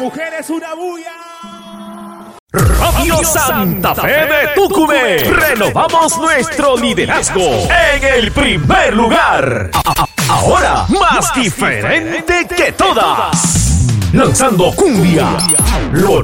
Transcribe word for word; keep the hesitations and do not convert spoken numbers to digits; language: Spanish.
Mujeres, una bulla. Radio Santa Fe de Tucumé. Renovamos nuestro liderazgo en el primer lugar. Ahora más diferente que todas. Lanzando cumbia. Lo